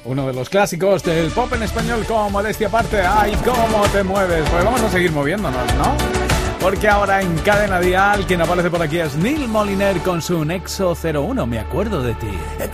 Uno de los clásicos del pop en español con modestia aparte. ¡Ay, cómo te mueves! Pues vamos a seguir moviéndonos, ¿no? Porque ahora en Cadena Dial quien aparece por aquí es Neil Moliner con su Nexo 01, me acuerdo de ti.